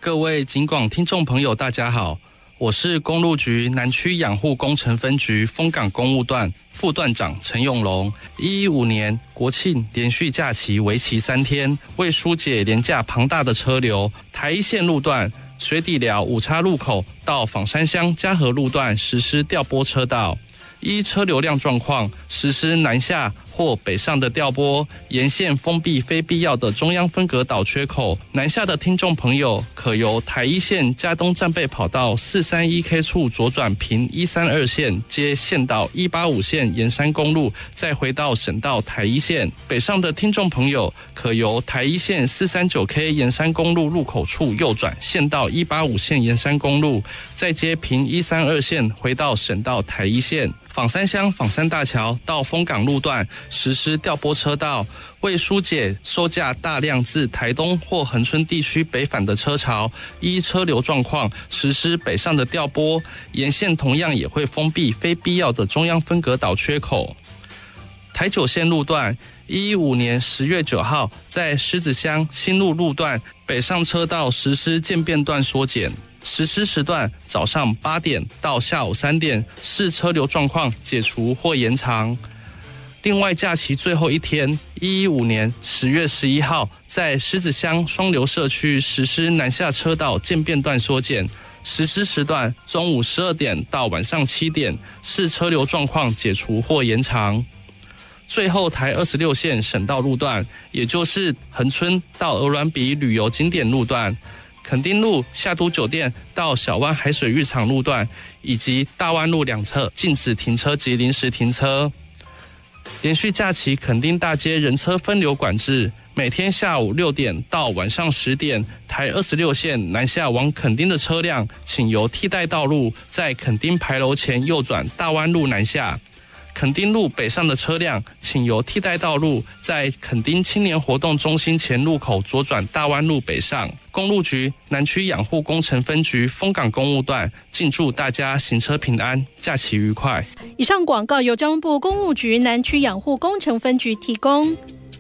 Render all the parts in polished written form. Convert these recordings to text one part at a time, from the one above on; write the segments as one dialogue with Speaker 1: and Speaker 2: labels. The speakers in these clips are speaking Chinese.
Speaker 1: 各位警广听众朋友大家好，我是公路局南区养护工程分局丰港公务段副段长陈永龙。115年国庆连续假期为期3天，为疏解连假庞大的车流，台一线路段水底寮五叉路口到枋山乡嘉和路段实施调拨车道，依车流量状况实施南下或北上的调拨，沿线封闭非必要的中央分隔岛缺口。南下的听众朋友可由台一线嘉东战备跑道431K 处左转平132线，接县道185线沿山公路，再回到省道台一线。北上的听众朋友可由台一线439K 沿山公路入口处右转县道185线沿山公路，再接平132线回到省道台一线。枋山乡枋山大桥到丰港路段实施调拨车道，为疏解收假大量自台东或恒春地区北返的车潮，依车流状况实施北上的调拨，沿线同样也会封闭非必要的中央分隔岛缺口。台九线路段115年10月9号在狮子乡新路路段北上车道实施渐变段缩减，实施时段早上8点到下午3点，视车流状况解除或延长。另外，假期最后一天，115年10月11号，在狮子乡双流社区实施南下车道渐变段缩减，实施时段中午12点到晚上7点，视车流状况解除或延长。最后，台26线省道路段，也就是恒春到鹅銮鼻旅游景点路段，垦丁路夏都酒店到小湾海水浴场路段，以及大湾路两侧禁止停车及临时停车。连续假期垦丁大街人车分流管制，每天下午6点到晚上10点，台26线南下往垦丁的车辆，请由替代道路在垦丁牌楼前右转大湾路南下。垦丁路北上的车辆，请由替代道路在垦丁青年活动中心前路口左转大湾路北上。公路局南区养护工程分局丰港公务段，敬祝大家行车平安，假期愉快。
Speaker 2: 以上广告由交通部公路局南区养护工程分局提供。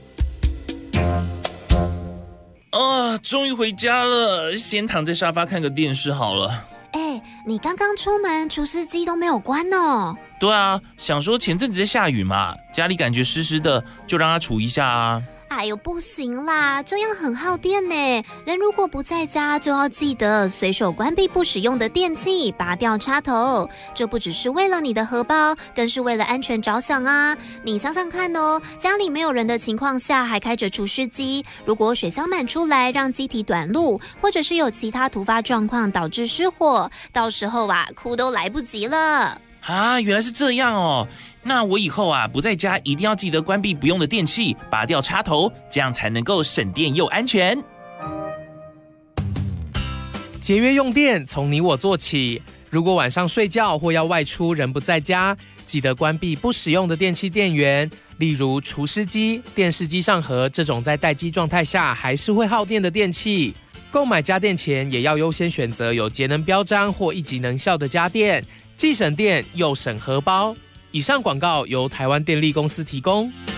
Speaker 3: 终于回家了，先躺在沙发看个电视好了。
Speaker 4: 你刚刚出门，除湿机都没有关哦。
Speaker 3: 对啊，想说前阵子在下雨嘛，家里感觉湿湿的，就让它除一下啊。
Speaker 4: 哎呦，不行啦，这样很耗电呢。人如果不在家，就要记得随手关闭不使用的电器，拔掉插头。这不只是为了你的荷包，更是为了安全着想啊。你想想看哦，家里没有人的情况下还开着除湿机，如果水箱满出来让机体短路，或者是有其他突发状况导致失火，到时候哭都来不及了。
Speaker 3: 原来是这样哦。那我以后不在家一定要记得关闭不用的电器，拔掉插头，这样才能够省电又安全。
Speaker 5: 节约用电从你我做起。如果晚上睡觉或要外出人不在家，记得关闭不使用的电器电源，例如除湿机、电视机上盒这种在待机状态下还是会耗电的电器。购买家电前也要优先选择有节能标章或一级能效的家电，既省电又省荷包。以上广告由台湾电力公司提供。